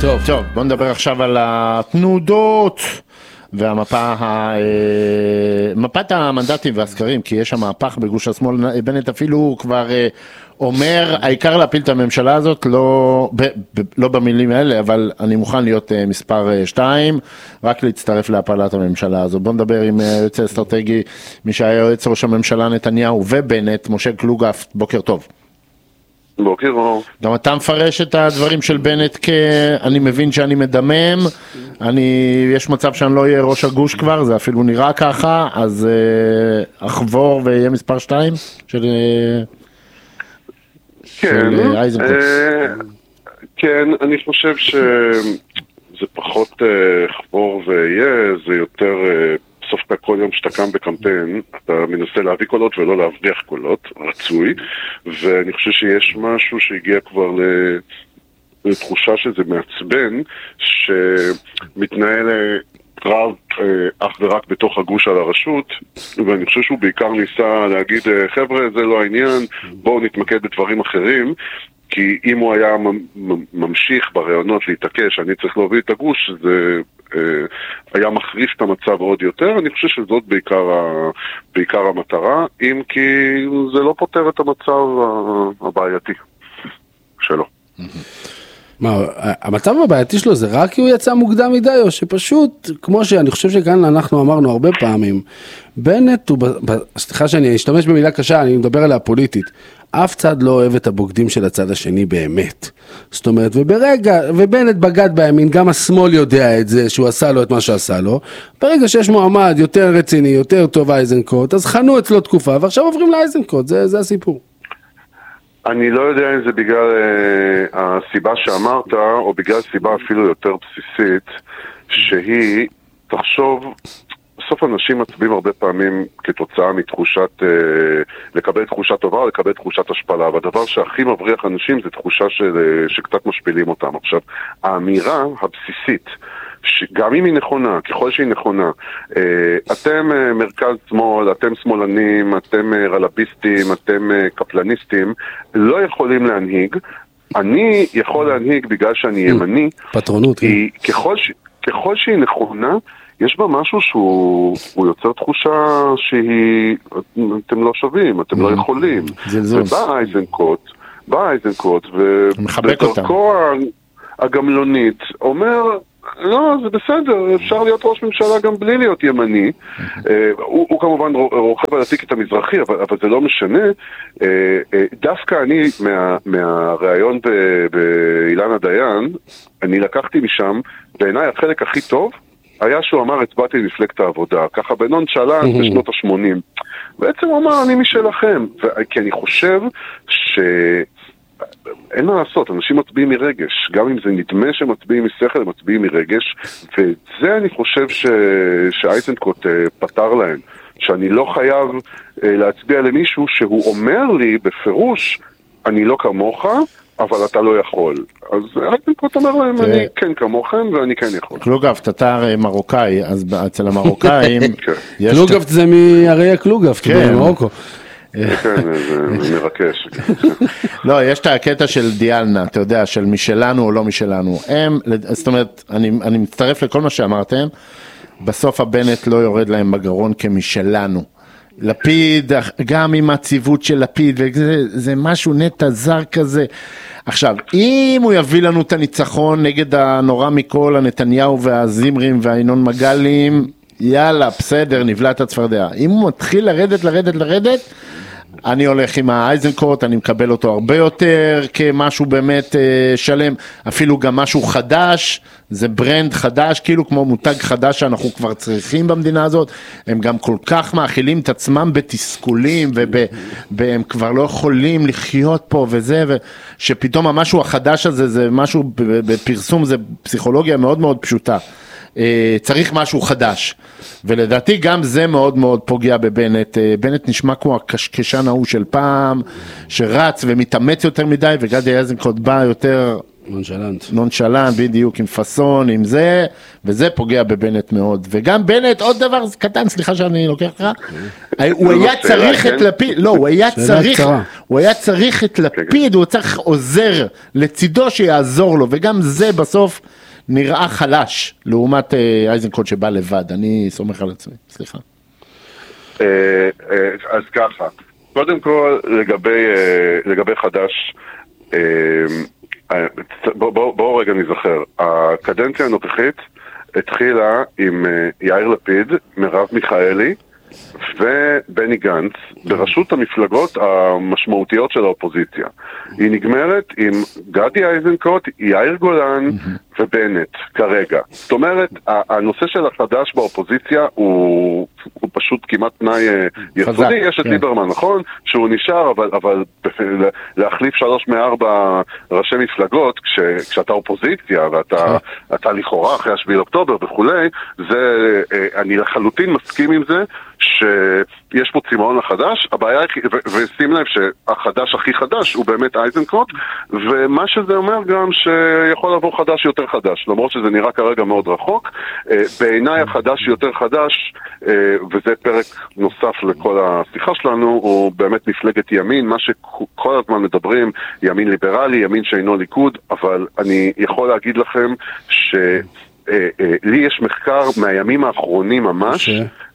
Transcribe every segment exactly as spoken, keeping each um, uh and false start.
טוב. טוב, בוא נדבר עכשיו על התנודות והמפה, מפת המנדטים והסקרים, כי יש שם מהפך בגוש השמאל. בנט אפילו כבר אומר, העיקר להפיל את הממשלה הזאת, לא, ב, ב, לא במילים האלה, אבל אני מוכן להיות מספר שתיים, רק להצטרף להפלת הממשלה הזאת. בוא נדבר עם יועץ האסטרטגי, מי שהיה יועץ ראש הממשלה נתניהו ובנט, משה קלוגהפט. בוקר טוב. בוקר אור. גם אתה מפרש את הדברים של בנט כ... אני מבין שאני מדמם, אני... יש מצב שאני לא אהיה ראש הגוש כבר, זה אפילו נראה ככה, אז uh, אחבור ויהיה מספר שתיים של, כן, של אייזנקוט. Uh, כן, אני חושב שזה פחות uh, אחבור ויהיה, זה יותר... Uh, בסוף כל יום שאתה קם בקמפיין, אתה מנסה להביא קולות ולא להבריח קולות, רצוי, ואני חושב שיש משהו שהגיע כבר לתחושה שזה מעצבן, שמתנהל קרב אך ורק בתוך הגוש על הרשות, ואני חושב שהוא בעיקר ניסה להגיד, חבר'ה, זה לא העניין, בואו נתמקד בדברים אחרים, כי אם הוא היה ממשיך ברעיונות להתעקש, אני צריך להוביל את הגוש, זה היה מחריף את המצב עוד יותר. אני חושב שזאת בעיקר, בעיקר המטרה, אם כי זה לא פותר את המצב הבעייתי שלו. מה, המצב הבעייתי שלו זה רק כי הוא יצא מוקדם מדי, או שפשוט, כמו שאני חושב שכאן אנחנו אמרנו הרבה פעמים, בנט הוא, סליחה שאני אשתמש במילה קשה, אני מדבר עליה פוליטית, אף צד לא אוהב את הבוגדים של הצד השני באמת. זאת אומרת, וברגע, ובנט בגד בימין, גם השמאל יודע את זה, שהוא עשה לו את מה שעשה לו, ברגע שיש מועמד יותר רציני, יותר טוב אייזנקוט, אז חנו אצלו תקופה, ועכשיו עוברים לאייזנקוט, זה, זה הסיפור. אני לא יודע אם זה בגלל uh, הסיבה שאמרת, או בגלל סיבה אפילו יותר בסיסית, שהיא, תחשוב, בסוף אנשים מצביעים הרבה פעמים כתוצאה מתחושת, uh, לקבל תחושה טובה או לקבל תחושת השפלה, והדבר שהכי מבריח אנשים זה תחושה של, uh, שקצת משפילים אותם. עכשיו, האמירה הבסיסית, שגם אם היא נכונה, ככל שהיא נכונה, אתם מרכז שמאל, אתם שמאלנים, אתם רלביסטים, אתם קפלניסטים, לא יכולים להנהיג. אני יכול להנהיג בגלל שאני ימני. פטרונות. כי ככל, ש... ככל שהיא נכונה, יש בה משהו שהוא יוצר תחושה שהיא, אתם לא שווים, אתם לא יכולים. ובא אייזנקוט, בא אייזנקוט, ובדרכו הגמלונית אומר, לא, זה בסדר, אפשר להיות ראש ממשלה גם בלי להיות ימני. הוא, הוא כמובן רוכב על הטיקט המזרחי, אבל, אבל זה לא משנה. דווקא אני, מה, מהראיון באילנה דיין, אני לקחתי משם, בעיניי החלק הכי טוב, היה שהוא אמר, הצבעתי למפלגת העבודה, ככה בנון שלן בשנות ה-שמונים. בעצם הוא אמר, אני משלכם. כי אני חושב ש... אין מה לעשות, אנשים מצביעים מרגש, גם אם זה נדמה שמצביעים משכל, הם מצביעים מרגש, וזה אני חושב ש... שאייזנקוט פתר להם, שאני לא חייב להצביע למישהו שהוא אומר לי בפירוש, אני לא כמוך, אבל אתה לא יכול. אז אייזנקוט אומר להם, אני כן כמוכם ואני כן יכול. קלוגהפט, אתה הרי מרוקאי, אז אצל המרוקאים... קלוגהפט זה מהרי הקלוגהפט, במרוקו. כן, זה מרקש. לא, יש את הקטע של דיאלנה, אתה יודע, של משלנו או לא משלנו. הם, זאת אומרת, אני, אני מצטרף לכל מה שאמרתם, בסוף הבנט לא יורד להם בגרון כמשלנו. לפיד, גם עם הציוות של לפיד, וזה, זה משהו נטע זר כזה. עכשיו, אם הוא יביא לנו את הניצחון נגד הנורא מכל, הנתניהו והזימרים והעינון מגלים, יאללה, בסדר, נבלעת הצפרדע. אם הוא מתחיל לרדת, לרדת, לרדת, אני הולך עם האייזנקוט, אני מקבל אותו הרבה יותר כמשהו באמת אה, שלם, אפילו גם משהו חדש, זה ברנד חדש, כאילו כמו מותג חדש שאנחנו כבר צריכים במדינה הזאת, הם גם כל כך מאכילים את עצמם בתסכולים, והם כבר לא יכולים לחיות פה וזה, שפתאום המשהו החדש הזה, זה משהו בפרסום, זה פסיכולוגיה מאוד מאוד פשוטה. צריך משהו חדש, ולדעתי גם זה מאוד מאוד פוגע בבנט. בנט נשמע כמו הקשקשן ההוא של פעם, שרץ ומתאמץ יותר מדי, וגדי איזנקוט בא יותר נונשלנט. נונשלנט, בדיוק, עם פסון, עם זה, וזה פוגע בבנט מאוד. וגם בנט, עוד דבר קטן, סליחה שאני לוקח לך, הוא היה צריך את לפיד, לא, הוא היה צריך, הוא היה צריך את לפיד, הוא צריך עוזר לצידו שיעזור לו, וגם זה בסוף נראה חלש, לעומת אייזנקוט שבא לבד. אני סומך על עצמי, סליחה. אז ככה, קודם כל, לגבי חדש, בואו בוא רגע נזכר, הקדנציה הנוכחית התחילה עם יאיר לפיד, מרב מיכאלי ובני גנץ בראשות המפלגות המשמעותיות של האופוזיציה. היא נגמרת עם גדי איזנקוט, יאיר גולן ובנט כרגע. זאת אומרת, הנושא של החדש באופוזיציה הוא, הוא פשוט כמעט תנאי יסודי. יש את ליברמן, נכון? שהוא נשאר, אבל, אבל להחליף שלוש מארבע ראשי מפלגות כש, כשאתה אופוזיציה ואתה אתה לכאורה אחרי השביעי לאוקטובר וכולי, זה, אני לחלוטין מסכים עם זה שיש פה צימאון החדש, הבעיה, ושים לב שהחדש הכי חדש הוא באמת איזנקוט, ומה שזה אומר גם שיכול לבוא חדש יותר חדש, למרות שזה נראה כרגע מאוד רחוק. בעיניי החדש יותר חדש, וזה פרק נוסף לכל השיחה שלנו, הוא באמת מפלגת ימין, מה שכל הזמן מדברים, ימין ליברלי, ימין שאינו ליכוד, אבל אני יכול להגיד לכם שלי יש מחקר מהימים האחרונים ממש,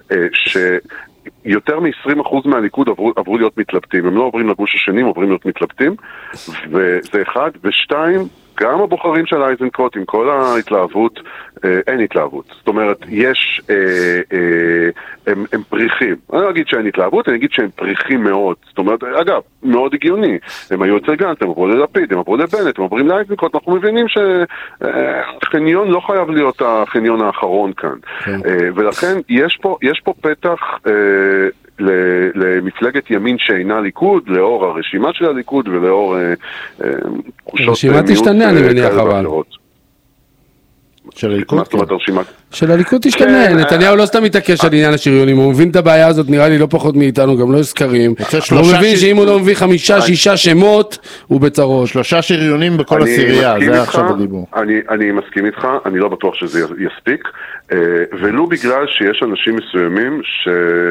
שיותר מ-עשרים אחוז מהליכוד עברו, עברו להיות מתלבטים. הם לא עוברים לגוש השני, הם עוברים להיות מתלבטים, וזה אחד. ושתיים, גם הבוחרים של אייזנקוט, עם כל ההתלהבות, אה, אין התלהבות. זאת אומרת, יש, אה, אה, הם, הם פריחים. אני לא אגיד שאין התלהבות, אני אגיד שהם פריחים מאוד. זאת אומרת, אגב, מאוד הגיוני. הם היו אצל גנץ, הם עברו ללפיד, הם עברו לבנט, הם עוברים לאייזנקוט. אנחנו מבינים שהחניון לא חייב להיות החניון האחרון כאן. כן. אה, ולכן, יש פה, יש פה פתח אה, למפלגת ימין שאינה ליכוד, לאור הרשימה של הליכוד ולאור תחושות... הרשימה תשתנה, אני מניח אבל. של הליכוד? של הליכוד תשתנה, נתניהו לא סתם מתעקש על עניין השריונים, הוא מבין את הבעיה הזאת, נראה לי לא פחות מאיתנו, גם לא הזכרים. הוא מבין שאם הוא לא מביא חמישה, שישה שמות, הוא בצרות. שלושה שריונים בכל הסירייה, זה עכשיו הדיבור. אני מסכים איתך, אני לא בטוח שזה יספיק, ולו בגלל שיש אנשים מסוימים ש...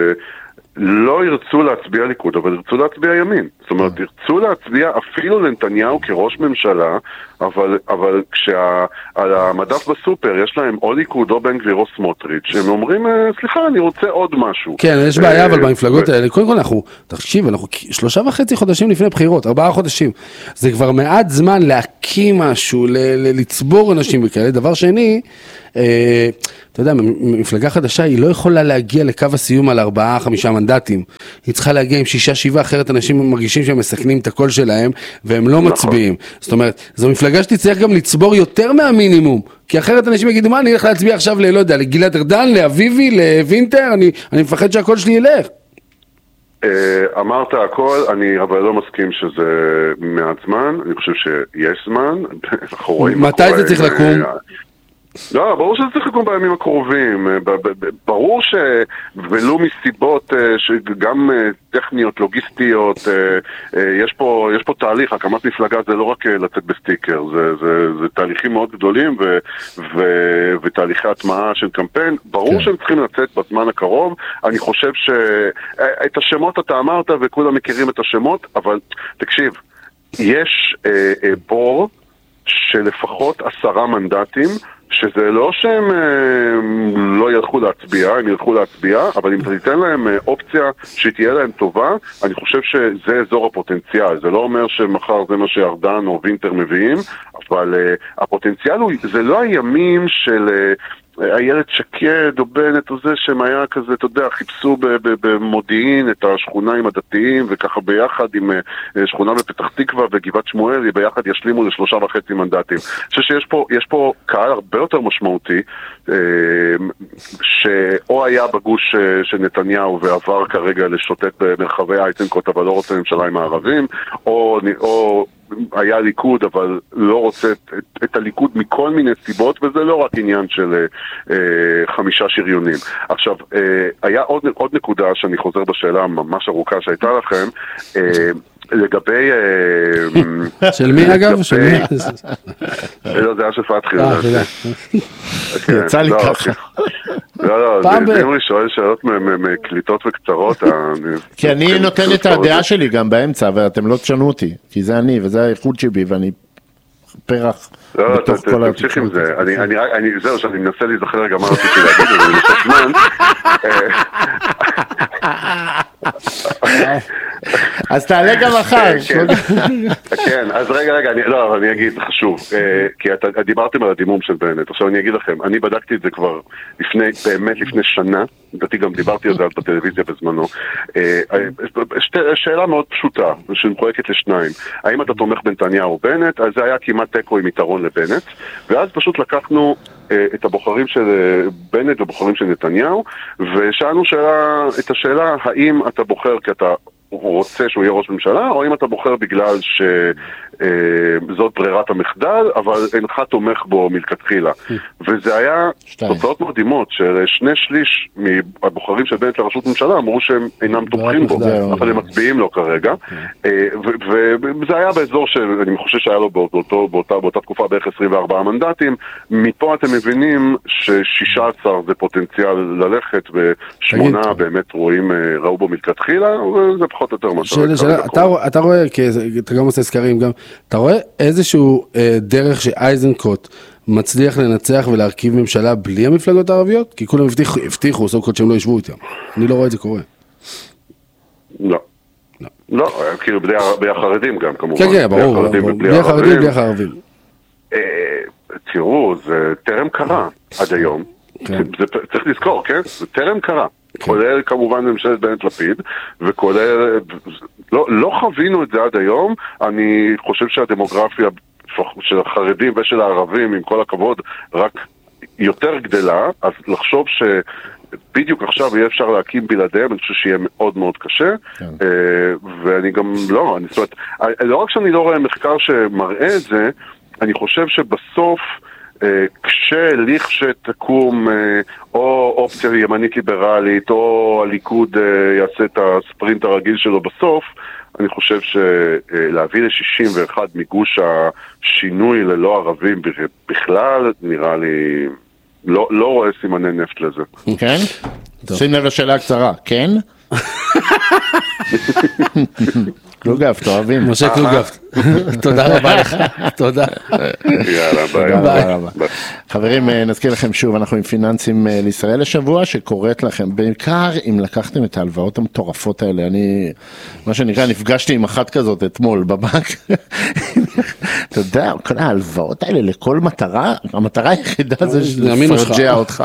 לא ירצו להצביע ליכוד, אבל ירצו להצביע ימין. זאת אומרת, ירצו להצביע אפילו לנתניהו כראש ממשלה, אבל, אבל כשעל המדף בסופר יש להם או ליכוד או בן גביר או סמוטריץ', הם אומרים, סליחה, אני רוצה עוד משהו. כן, יש בעיה, אבל במפלגות האלה, קודם כל אנחנו, תקשיב, אנחנו שלושה וחצי חודשים לפני בחירות, ארבעה חודשים. זה כבר מעט זמן להקים משהו, לצבור אנשים וכאלה. דבר שני, אתה יודע, מפלגה חדשה היא לא יכולה להגיע לקו הסיום על ארבעה, חמישה מנדטים. היא צריכה להגיע עם שישה, שבעה, אחרת אנשים מרגישים שהם מסכנים את הקול שלהם, והם לא מצביעים. זאת אומרת, זו מפלגה שתצטרך גם לצבור יותר מהמינימום, כי אחרת אנשים יגידו, מה, אני אלך להצביע עכשיו ל, לא יודע, לגלעד ארדן, לאביבי, לוינטר, אני, אני מפחד שהקול שלי ילך. אמרת הכל, אני אבל לא מסכים שזה מעט זמן, אני חושב שיש זמן. מתי זה צריך לקום? לא, ברור שזה צריך לקום בימים הקרובים, ברור שבלו מסיבות שגם טכניות, לוגיסטיות, יש פה, יש פה תהליך, הקמת מפלגה זה לא רק לצאת בסטיקר, זה, זה, זה תהליכים מאוד גדולים ו, ו, ותהליכי הטמעה של קמפיין, ברור כן. שהם צריכים לצאת בזמן הקרוב, אני חושב שאת השמות אתה אמרת וכולם מכירים את השמות, אבל תקשיב, יש אה, אה, בור שלפחות עשרה מנדטים, שזה לא שהם אה, לא ילכו להצביע, הם ילכו להצביע, אבל אם תיתן להם אה, אופציה שתהיה להם טובה, אני חושב שזה אזור הפוטנציאל. זה לא אומר שמחר זה מה שארדן או וינטר מביאים, אבל אה, הפוטנציאל הוא, זה לא הימים של... אה, הילד שקד או בנט או זה שהם היה כזה, אתה יודע, חיפשו במודיעין את השכונה עם הדתיים וככה ביחד עם שכונה בפתח תקווה וגבעת שמואל ביחד ישלימו לשלושה וחצי מנדטים. אני חושב שיש פה, יש פה קהל הרבה יותר משמעותי שאו היה בגוש של נתניהו ועבר כרגע לשוטט במרחבי אייזנקוט אבל לא רוצה ממשלה עם הערבים, או, או היה ליכוד אבל לא רוצה את, את, את הליכוד מכל מיני סיבות, וזה לא רק עניין של אה, חמישה שריונים. עכשיו, אה, היה עוד, עוד נקודה שאני חוזר בשאלה ממש ארוכה שהייתה לכם, אה, לגבי... של מי אגב? של מי? לא, זה היה של פתחי. יצא לי ככה. לא, לא, זמרי שואל שאלות מקליטות וקצרות. כי אני נותן את הדעה שלי גם באמצע, ואתם לא תשנו אותי, כי זה אני, וזה האיכות שבי, ואני פרח בתוך כל ה... תמשיך עם זה. זהו, שאני מנסה להיזכר רגע מה רציתי להגיד, אבל נושא זמן. אז תעלה גם אחר. כן, אז רגע, רגע, לא, אני אגיד, חשוב, כי דיברתם על הדימום של בנט, עכשיו אני אגיד לכם, אני בדקתי את זה כבר לפני, באמת לפני שנה, לדעתי גם דיברתי על זה בטלוויזיה בזמנו, שאלה מאוד פשוטה, שמחולקת לשניים, האם אתה תומך בנתניהו או בנט, אז זה היה כמעט תיקו עם יתרון לבנט, ואז פשוט לקחנו את הבוחרים של בנט ובוחרים של נתניהו, ושאלנו שאלה, את השאלה, האם אתה בוחר כי אתה רוצה שהוא יהיה ראש ממשלה, או אם אתה בוחר בגלל שזאת ברירת המחדל, אבל אינך תומך בו מלכתחילה. וזה היה תוצאות מדהימות, ששני שליש מהבוחרים של בנט לראשות ממשלה אמרו שהם אינם תומכים בו, אבל הם מצביעים לו כרגע. וזה היה באזור שאני חושב שהיה לו באותה תקופה בערך עשרים וארבעה מנדטים. מפה אתם מבינים ש-שישה עשר זה פוטנציאל ללכת, ושמונה באמת רואים, ראו בו מלכתחילה, וזה פחות או יותר מה שאלה. אתה רואה, כי אתה גם עושה סקרים גם, אתה רואה איזשהו דרך שאייזנקוט מצליח לנצח ולהרכיב ממשלה בלי המפלגות הערביות? כי כולם הבטיחו, סוף כל שהם לא ישבו איתם. אני לא רואה את זה קורה. לא. לא, כאילו בלי החרדים גם כמובן. כן, כן, ברור. בלי החרדים, בלי הערבים. תראו, זה טרם קרה עד היום. צריך לזכור, כן? זה טרם קרה. כולל כמובן ממשלת בנט לפיד, וכולל, לא, לא חווינו את זה עד היום. אני חושב שהדמוגרפיה של החרדים ושל הערבים, עם כל הכבוד, רק יותר גדלה, אז לחשוב שבדיוק עכשיו יהיה אפשר להקים בלעדיהם, אני חושב שיהיה מאוד מאוד קשה, כן. ואני גם לא, אני, זאת אומרת, לא רק שאני לא רואה מחקר שמראה את זה, אני חושב שבסוף, כשליך שתקום או אופציה ימנית ליברלית או הליכוד יעשה את הספרינט הרגיל שלו בסוף, אני חושב שלהביא ל-שישים ואחת מגוש השינוי ללא ערבים בכלל, נראה לי, לא, לא רואה סימני נפט לזה. כן? שים לב לשאלה הקצרה, כן? קלוגפט, אוהבים. משה קלוגפט. תודה רבה לך. תודה. יאללה, ביי. חברים, נזכיר לכם שוב, אנחנו עם פיננסים לישראל לשבוע, שקוראת לכם, בעיקר אם לקחתם את ההלוואות המטורפות האלה, אני, מה שנקרא, נפגשתי עם אחת כזאת אתמול בבנק, אתה יודע, כל ההלוואות האלה לכל מטרה, המטרה היחידה זה לפרג'ע אותך.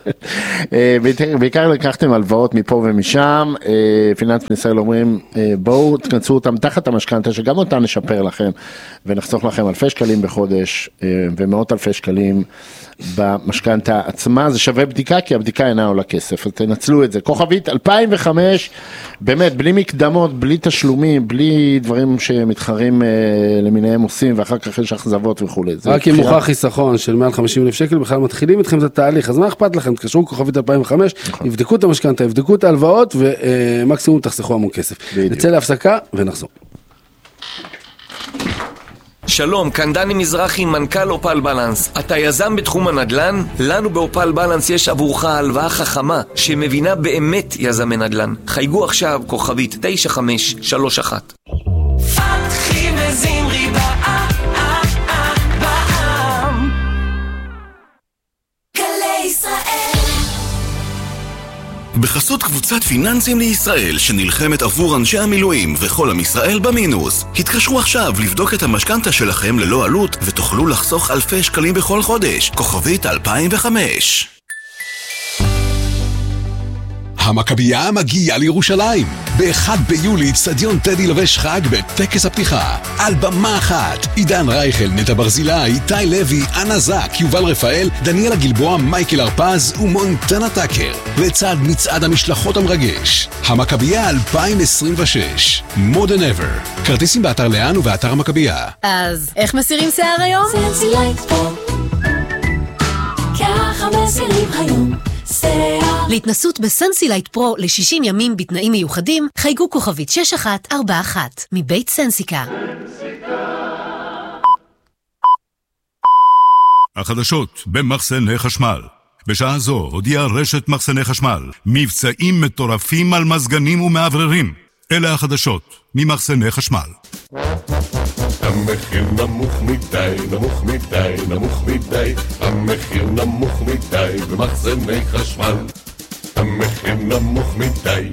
בעיקר לקחתם הלוואות מפה ומשם, פיננסים לישראל אומרים, בואו תכנסו אותם תחת המשכנתה, שגם אותה נשפר לכם, ונחסוך לכם אלפי שקלים בחודש, ומאות אלפי שקלים במשכנתה עצמה. זה שווה בדיקה, כי הבדיקה אינה עולה כסף, אז תנצלו את זה. כוכבית אלפיים וחמש, באמת, בלי מקדמות, בלי תשלומים, בלי דברים שמתחרים למיניהם עושים, ואחר כך יש אכזבות וכו'. רק אם מוכח חיסכון של מעל חמישים אלף שקל, בכלל מתחילים איתכם את התהליך, אז מה אכפת לכם? תקשרו כוכבית אלפיים וחמש, יבדקו את המשכנתה, יבדקו את ההלוואות, ומקסימום תחסכו המון כסף. נצא להפסקה ונחזור. שלום, כאן דני מזרחי, מנכ"ל אופל בלנס. אתה יזם בתחום הנדל"ן? לנו באופל בלנס יש עבורך הלוואה חכמה שמבינה באמת יזמי נדל"ן. חייגו עכשיו כוכבית תשע חמש שלוש אחת. פתחי וזמרי בעם גלי ישראל. בחסות קבוצת פיננסים לישראל שנלחמת עבור אנשי המילואים וכל עם ישראל במינוס. התקשרו עכשיו לבדוק את המשכנתה שלכם ללא עלות ותוכלו לחסוך אלפי שקלים בכל חודש. כוכבית אלפיים וחמש. המכבייה מגיעה לירושלים. ב-אחד ביולי אצטדיון טדי לובש חג בטקס הפתיחה. על במה אחת, עידן רייכל, נטע ברזילי, איתי לוי, אנה זק, יובל רפאל, דניאלה גלבוע, מייקל ארפז ומונטנה טאקר. לצד מצעד המשלחות המרגש. המכבייה אלפיים עשרים ושש. More than ever. כרטיסים באתר לאן ובאתר המכבייה. אז איך מסירים שיער היום? סנסי לייט פה. ככה מסירים היום. להתנסות בסנסילייט פרו ל-שישים ימים בתנאים מיוחדים, חייגו כוכבית שש אחת ארבע אחת מבית סנסיקה. החדשות במחסני חשמל. בשעה זו הודיעה רשת מחסני חשמל מבצעים מטורפים על מזגנים ומעבררים. אלה החדשות ממחסני חשמל. המחיר נמוך מדי, נמוך מדי, נמוך מדי, המחיר נמוך מדי במחסני חשמל. המחיר נמוך מדי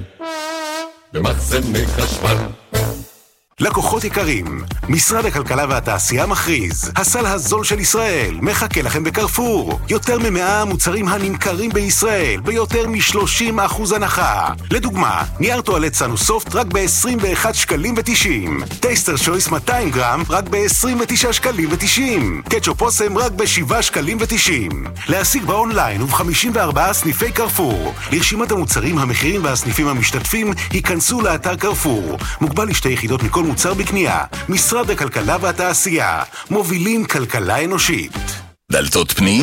במחסני חשמל. לקוחות יקרים, משרד הכלכלה והתעשייה מכריז, הסל הזול של ישראל מחכה לכם בקרפור. יותר ממאה מוצרים הנמכרים בישראל ביותר מ-שלושים אחוז הנחה. לדוגמה, נייר טואלט סנוסופט רק ב-עשרים ואחד שקלים ותשעים, טייסטר שויס מאתיים גרם רק ב-עשרים ותשעה שקלים ותשעים, קטשופ אוסם רק ב-שבעה שקלים ותשעים. להשיג באונליין וב-חמישים וארבעה סניפי קרפור. לרשימת המוצרים, המחירים והסניפים המשתתפים היכנסו לאתר קרפור. מוגבל לשתי יחידות מכל מוצר בקנייה. משרד הכלכלה והתעשייה, מובילים כלכלה אנושית. דלתות פנים?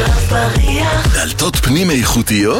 דלתות פנים איכותיות?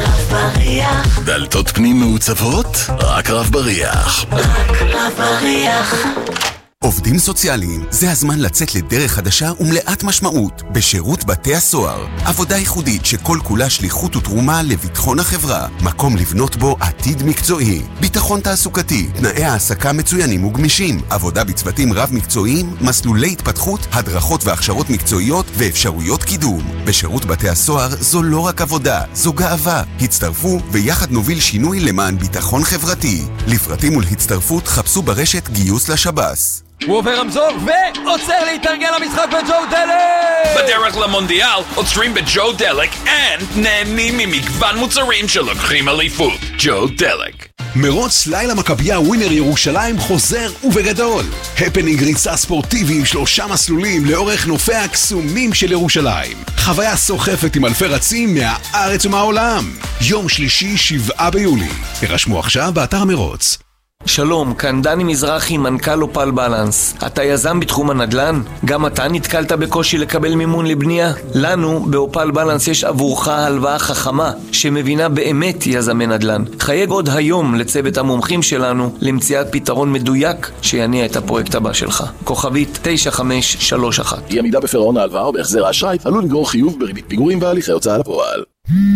דלתות פנים מעוצבות? רק רב בריח. רק רב בריח. עובדים סוציאליים, זה הזמן לצאת לדרך חדשה ומלאת משמעות בשירות בתי הסוהר. עבודה ייחודית שכל כולה שליחות ותרומה לביטחון החברה. מקום לבנות בו עתיד מקצועי. ביטחון תעסוקתי, תנאי העסקה מצוינים וגמישים. עבודה בצוותים רב מקצועיים, מסלולי התפתחות, הדרכות והכשרות מקצועיות ואפשרויות קידום. בשירות בתי הסוהר זו לא רק עבודה, זו גאווה. הצטרפו ויחד נוביל שינוי למען ביטחון חברתי. לפרטים ולהצטרפות חפשו ברשת גיוס לשב"ס. הוא עובר רמזור ועוצר להתארגן למשחק בג'ו דלק! בדרך למונדיאל עוצרים בג'ו דלק and נהנים ממגוון מוצרים שלוקחים אליפות. ג'ו דלק. מרוץ לילה מכבייה ווינר ירושלים חוזר ובגדול. הפנינג ריצה ספורטיבי עם שלושה מסלולים לאורך נופי הקסומים של ירושלים. חוויה סוחפת עם אלפי רצים מהארץ ומהעולם. יום שלישי שבעה ביולי. הרשמו עכשיו באתר מרוץ. שלום, כאן דני מזרחי, מנכ"ל אופל בלנס. אתה יזם בתחום הנדל"ן? גם אתה נתקלת בקושי לקבל מימון לבנייה? לנו באופל בלנס יש עבורך הלוואה חכמה שמבינה באמת יזמי נדל"ן. חייג עוד היום לצוות המומחים שלנו למציאת פתרון מדויק שיניע את הפרויקט הבא שלך. כוכבית תשע חמש שלוש אחת. אי עמידה בפירעון ההלוואה או בהחזר האשראי עלול לגרור חיוב בריבית פיגורים והליכי הוצאה לפועל.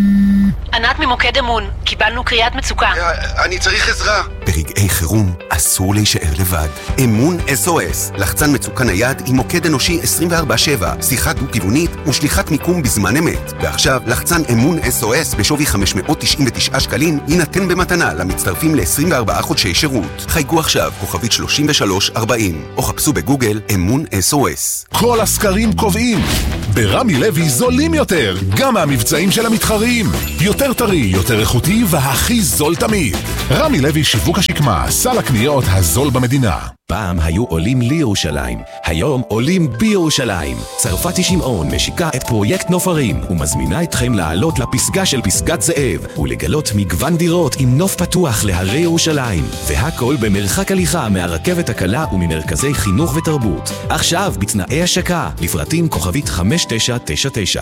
ענת ממוקד אמון, קיבלנו קריאת מצוקה. אני צריך עזרה. ברגעי חירום אסור להישאר לבד. אמון אס או אס, לחצן מצוקה נייד עם מוקד אנושי עשרים וארבע שבע, שיחה דו-כיוונית ושליחת מיקום בזמן אמת. ועכשיו לחצן אמון אס או אס בשווי חמש מאות תשעים ותשעה שקלים יינתן במתנה למצטרפים ל-עשרים וארבעה חודשי שירות. חייגו עכשיו כוכבית שלושים ושלוש ארבעים או חפשו בגוגל אמון אס או אס. כל הסקרים קובעים ברמי לוי זולים יותר, גם מהמבצעים של המתחרים. יותר טרי, יותר איכותי והכי זול תמיד. רמי לוי שיווק השקמה, סל הקניות הזול במדינה. פעם היו עולים לירושלים, היום עולים בירושלים. צרפתי שמעון משיקה את פרויקט נופרים ומזמינה אתכם לעלות לפסגה של פסגת זאב ולגלות מגוון דירות עם נוף פתוח להרי ירושלים, והכל במרחק הליכה מהרכבת הקלה וממרכזי חינוך ותרבות. עכשיו בתנאי השקה, לפרטים כוכבית חמש תשע תשע תשע.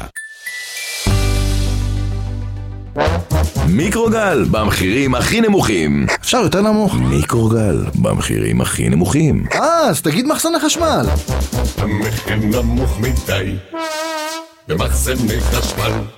מיקרוגל במחירים הכי נמוכים. אפשר יותר נמוך. מיקרוגל במחירים הכי נמוכים. אה, אז תגיד מחסני חשמל. המחיר נמוך מדי במחסני חשמל.